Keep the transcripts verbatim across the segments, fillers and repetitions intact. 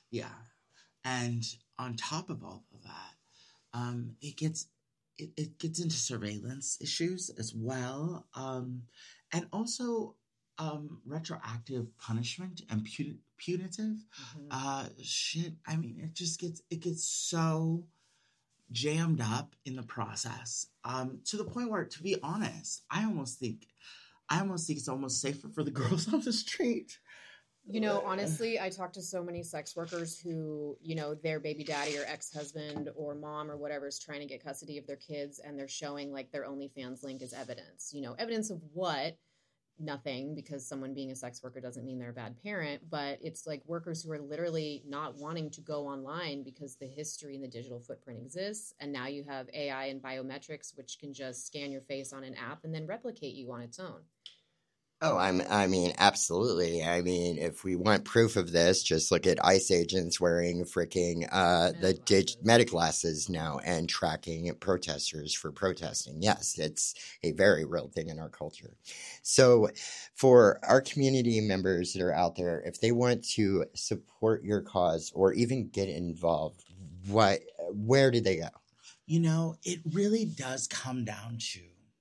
Yeah. And on top of all of that, um, it gets it, it gets into surveillance issues as well, um, and also um, retroactive punishment and puni- punitive Mm-hmm. uh, shit. I mean, it just gets it gets so jammed up in the process, um, to the point where, to be honest, I almost think I almost think it's almost safer for the girls on the street. You know, honestly, I talk to so many sex workers who, you know, their baby daddy or ex-husband or mom or whatever is trying to get custody of their kids, and they're showing like their OnlyFans link as evidence. You know, evidence of what? Nothing, because someone being a sex worker doesn't mean they're a bad parent, but it's like workers who are literally not wanting to go online because the history and the digital footprint exists. And now you have A I and biometrics, which can just scan your face on an app and then replicate you on its own. Oh, I'm, I mean, absolutely. I mean, if we want proof of this, just look at ICE agents wearing freaking uh, the dig- meta glasses now and tracking protesters for protesting. Yes, it's a very real thing in our culture. So for our community members that are out there, if they want to support your cause or even get involved, what, where do they go? You know, it really does come down to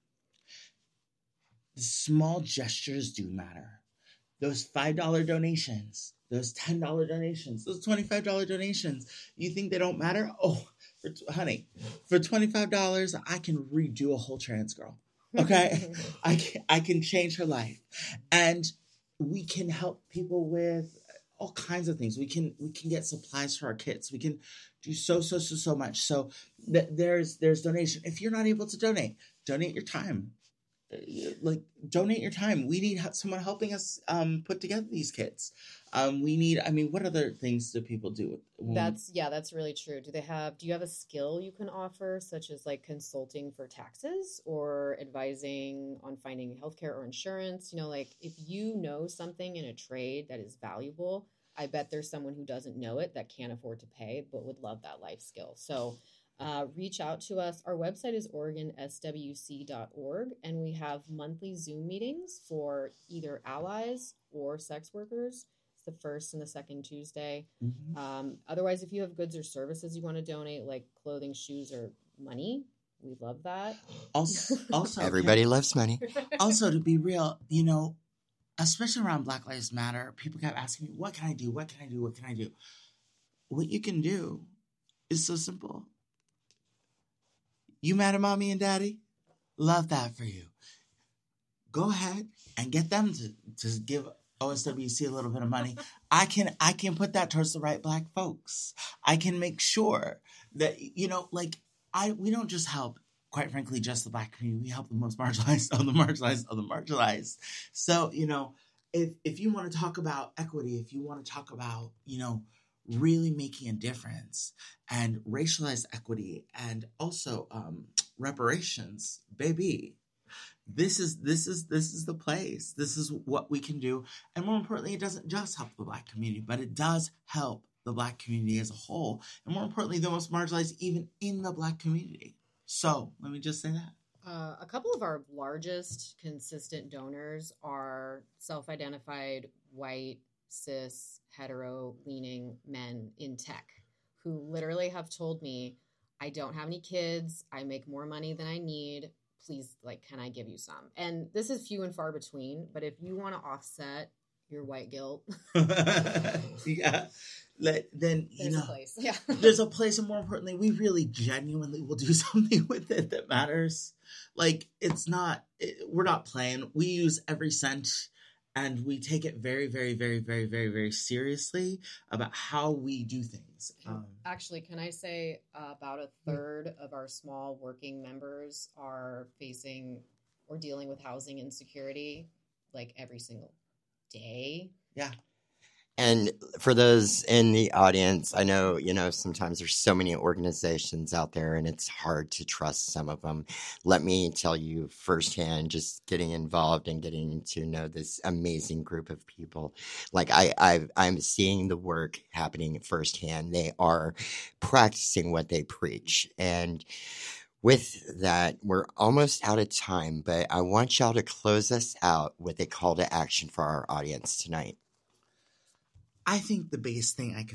the small gestures do matter. Those five dollars donations, those ten dollars donations, those twenty-five dollars donations, you think they don't matter? Oh, for, honey, for twenty-five dollars, I can redo a whole trans girl. Okay? I can, I can change her life. And we can help people with all kinds of things. We can we can get supplies for our kids. We can do so, so, so, so much. So th- there's there's donation. If you're not able to donate, donate your time. Like, donate your time. We need someone helping us um put together these kits. Um we need, I mean, what other things do people do? That's yeah that's really true. Do they have do you have a skill you can offer, such as like consulting for taxes or advising on finding healthcare or insurance? You know, like if you know something in a trade that is valuable, I bet there's someone who doesn't know it that can't afford to pay but would love that life skill. So Uh, reach out to us. Our website is oregon s w c dot org, and we have monthly Zoom meetings for either allies or sex workers. It's the first and the second Tuesday. Mm-hmm. Um, otherwise, if you have goods or services you want to donate, like clothing, shoes, or money, we love that. Also, also Everybody can, loves money. Also, to be real, you know, especially around Black Lives Matter, people kept asking me, what can I do? What can I do? What can I do? What you can do is so simple. You mad at mommy and daddy? Love that for you. Go ahead and get them to, to give O S W C a little bit of money. I can I can put that towards the right Black folks. I can make sure that, you know, like, I we don't just help, quite frankly, just the Black community. We help the most marginalized of the marginalized of the marginalized. So, you know, if if you want to talk about equity, if you want to talk about, you know, really making a difference and racialized equity and also um, reparations, baby, this is this is this is the place. This is what we can do. And more importantly, it doesn't just help the Black community, but it does help the Black community as a whole. And more importantly, the most marginalized even in the Black community. So let me just say that. Uh, a couple of our largest consistent donors are self-identified white, cis, hetero-leaning men in tech who literally have told me, I don't have any kids, I make more money than I need, please, like, can I give you some? And this is few and far between, but if you want to offset your white guilt, yeah, let, then you there's know, a place. Yeah, there's a place, and more importantly, we really genuinely will do something with it that matters. Like, it's not, it, we're not playing. We use every cent. And we take it very, very, very, very, very, very seriously about how we do things. Um, Actually, can I say uh, about a third of our small working members are facing or dealing with housing insecurity, like every single day? Yeah. And for those in the audience, I know, you know, sometimes there's so many organizations out there and it's hard to trust some of them. Let me tell you firsthand, just getting involved and getting to know this amazing group of people. Like I, I, I'm seeing the work happening firsthand. They are practicing what they preach. And with that, we're almost out of time, but I want y'all to close us out with a call to action for our audience tonight. I think the biggest thing I can